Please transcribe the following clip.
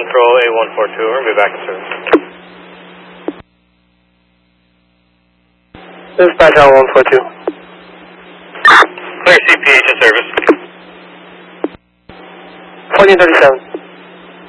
Central A142, we'll be back in service. Dispatch L142. Clear CPH in service. 1437.